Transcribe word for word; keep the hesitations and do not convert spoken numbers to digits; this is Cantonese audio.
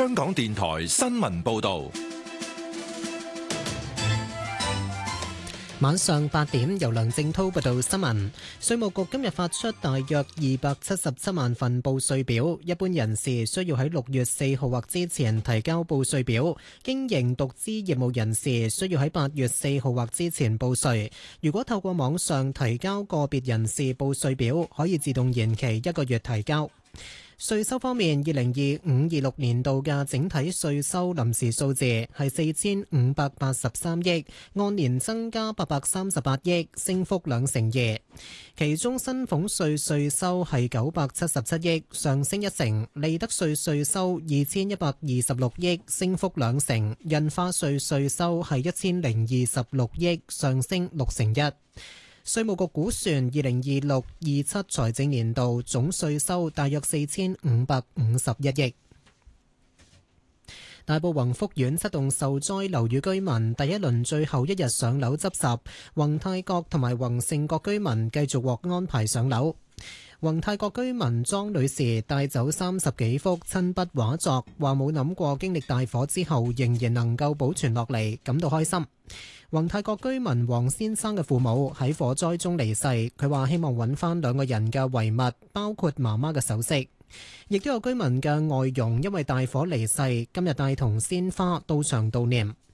香港電台新聞報道。 晚上八點，由梁正滔報道新聞。稅務局今日發出大約二百七十七萬份報稅表，一般人士需要喺六月四號或之前提交報稅表，經營獨資業務人士需要喺八月四號或之前報稅。如果透過網上提交個別人士報稅表，可以自動延期一個月提交。稅收方面，二零二五至二六年度嘅整體稅收臨時數字係四千五百八十三億，按年增加八百三十八億，升幅兩成二。其中薪俸稅稅收係九百七十七億，上升一成；利得稅稅收二千一百二十六億，升幅兩成；印花稅稅收係一千零二十六億，上升六成一。稅務局估算，二零二六二七財政年度總稅收大約四千五百五十一億。大埔宏福苑七棟受災樓宇居民第一輪最後一日上樓執拾，宏泰閣同埋宏盛閣居民繼續獲安排上樓。宏泰閣居民莊女士帶走三十幾幅親筆畫作，話冇諗過經歷大火之後仍然能夠保存落嚟，感到開心。宏泰閣居民黃先生嘅父母喺火災中離世，佢話希望揾翻兩個人嘅遺物，包括媽媽嘅首飾。亦都有居民嘅外傭因為大火離世，今日帶同鮮花到場悼念。